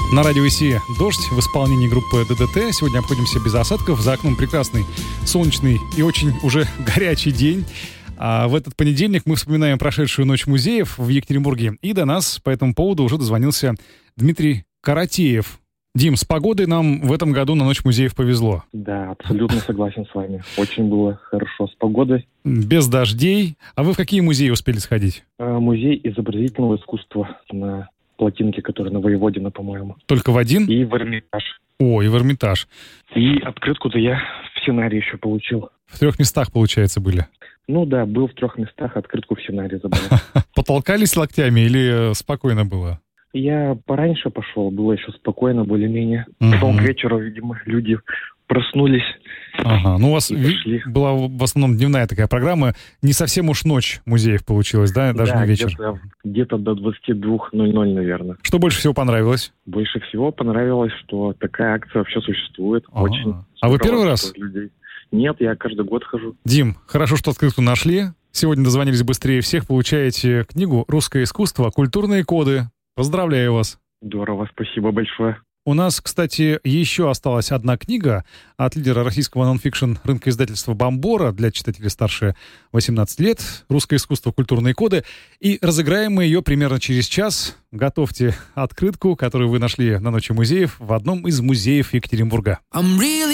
На радио ИСИ «Дождь» в исполнении группы ДДТ. Сегодня обходимся без осадков. За окном прекрасный, солнечный и очень уже горячий день. А в этот понедельник мы вспоминаем прошедшую ночь музеев в Екатеринбурге. И до нас по этому поводу уже дозвонился Дмитрий Каратеев. Дим, с погодой нам в этом году на ночь музеев повезло. Да, абсолютно согласен с вами. Очень было хорошо с погодой. Без дождей. А вы в какие музеи успели сходить? Музей изобразительного искусства на плотинке, которая на Воеводина, по-моему. Только в один? И в Эрмитаж. О, и в Эрмитаж. И открытку-то я в Сенаре еще получил. В 3 местах, получается, были? Ну да, был в 3 местах, открытку в Сенаре забрал. Потолкались локтями или спокойно было? Я пораньше пошел, было еще спокойно, более-менее. Потом к вечеру, видимо, люди проснулись. Ага, ну у вас была в основном дневная такая программа. Не совсем уж ночь музеев получилась, да? Даже не вечер. Где-то до 22:00, наверное. Что больше всего понравилось? Больше всего понравилось, что такая акция вообще существует. Очень. А вы первый раз? Людей. Нет, я каждый год хожу. Дим, хорошо, что открытку нашли. Сегодня дозвонились быстрее всех. Получаете книгу «Русское искусство. Культурные коды». Поздравляю вас. Здорово, спасибо большое. У нас, кстати, еще осталась одна книга от лидера российского нонфикшн рынка издательства «Бомбора» для читателей старше 18 лет. «Русское искусство. Культурные коды». И разыграем мы ее примерно через час. Готовьте открытку, которую вы нашли на ночи музеев в одном из музеев Екатеринбурга.